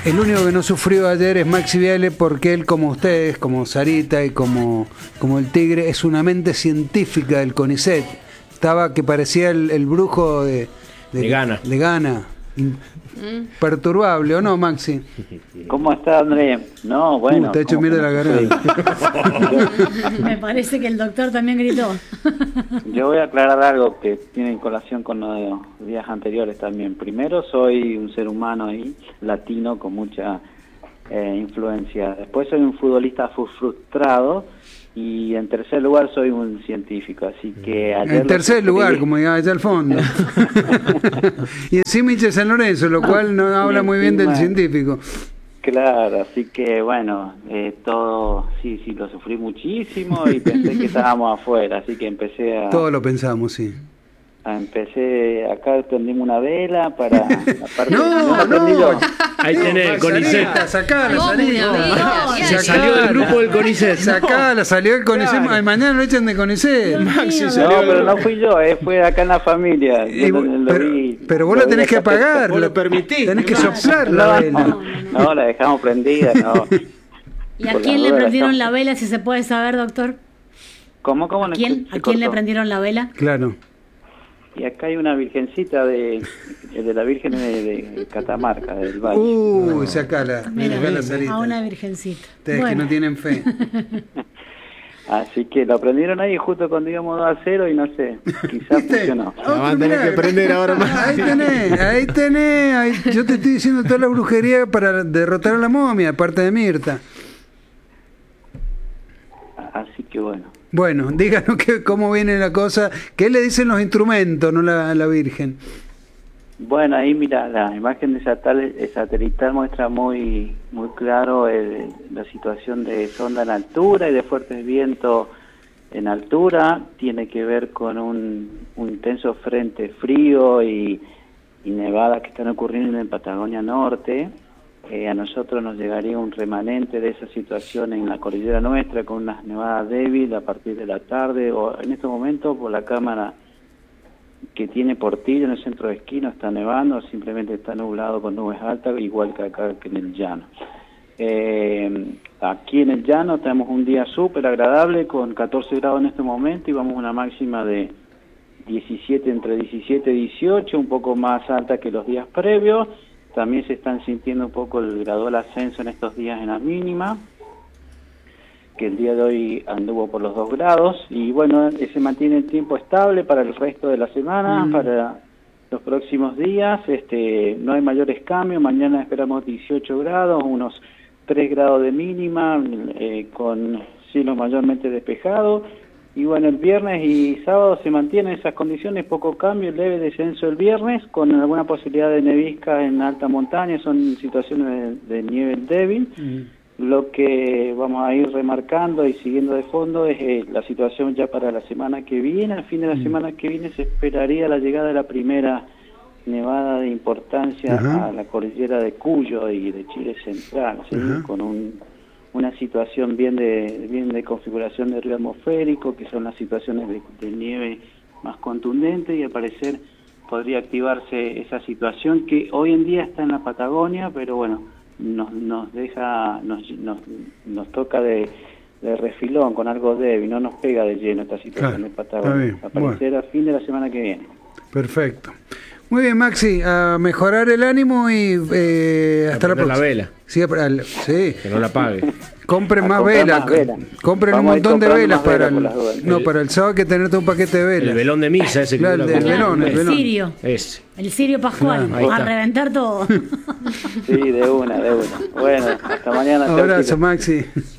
El único que no sufrió ayer es Maxi Viale, porque él, como ustedes, como Sarita y como el Tigre, es una mente científica del CONICET. Estaba que parecía el brujo de Gana. Perturbable, ¿o no, Maxi? ¿Cómo está, André? No, bueno. Te ha hecho mierda la garganta. Me parece que el doctor también gritó. Yo voy a aclarar algo que tiene colación con los días anteriores también. Primero, soy un ser humano ahí, latino, con mucha influencia. Después soy un futbolista frustrado. Y en tercer lugar soy un científico, así que... En tercer lugar, como digamos, allá al fondo. Y encima hincha de San Lorenzo, lo cual no habla muy bien del científico. Claro, así que bueno, todo, sí, lo sufrí muchísimo y pensé que estábamos afuera, así que empecé a... Todo lo pensamos, sí. Acá prendimos una vela para... No. Ahí tenés el CONICET. Sacala, Se salió del grupo del CONICET. Sacala, salió el CONICET. Claro. Mañana lo echan de CONICET. Maxi salió. No, pero no fui yo, fue acá en la familia. Pero vos la tenés que apagar. Vos lo permitís. Tenés que soplar la vela. No, la dejamos prendida, no. ¿Y a quién le prendieron la vela, si se puede saber, doctor? ¿Cómo? ¿A quién le prendieron la vela? Claro. Y acá hay una virgencita de la Virgen de Catamarca, del Valle. Sacala. A una virgencita. Ustedes que no tienen fe. Así que lo prendieron ahí justo cuando íbamos 2-0 y no sé, quizás funcionó. Van a tener que prender ahora más. Ahí tenés. Yo te estoy diciendo toda la brujería para derrotar a la momia, aparte de Mirta. Así que bueno. Bueno, díganos cómo viene la cosa. ¿Qué le dicen los instrumentos, no la Virgen? Bueno, ahí mira, la imagen de satelital muestra muy claro la situación de sonda en altura y de fuertes vientos en altura. Tiene que ver con un intenso frente frío y nevadas que están ocurriendo en Patagonia Norte. A nosotros nos llegaría un remanente de esa situación en la cordillera nuestra, con unas nevadas débiles a partir de la tarde, o en estos momentos por la cámara que tiene Portillo en el centro de esquí no está nevando, simplemente está nublado con nubes altas, igual que acá que en el llano. Aquí en el llano tenemos un día súper agradable con 14 grados en este momento y vamos a una máxima de 17, entre 17 y 18, un poco más alta que los días previos. También se están sintiendo un poco el gradual ascenso en estos días en la mínima, que el día de hoy anduvo por los 2 grados, y bueno, se mantiene el tiempo estable para el resto de la semana, para los próximos días. No hay mayores cambios. Mañana esperamos 18 grados, unos 3 grados de mínima, con cielo mayormente despejado. Y bueno, el viernes y sábado se mantienen esas condiciones, poco cambio, leve descenso el viernes, con alguna posibilidad de nevisca en alta montaña, son situaciones de nieve débil. Lo que vamos a ir remarcando y siguiendo de fondo es la situación ya para la semana que viene. Al fin de la semana que viene se esperaría la llegada de la primera nevada de importancia a la cordillera de Cuyo y de Chile Central, ¿sí? Con una situación bien de configuración de río atmosférico, que son las situaciones de nieve más contundentes, y al parecer podría activarse esa situación que hoy en día está en la Patagonia, pero bueno, nos toca de refilón, con algo débil, no nos pega de lleno esta situación de Patagonia. Aparecerá a fin de la semana que viene. Perfecto. Muy bien, Maxi, a mejorar el ánimo y hasta la próxima. La vela. Sí, que no la pague. Compren más velas. Compren un montón de velas para el sábado. Hay que tener todo un paquete de velas. El velón de misa ese. Claro, el velón. Sirio. Ese. El Sirio Pascual. A reventar todo. Sí, de una. Bueno, hasta mañana. Un abrazo, Maxi.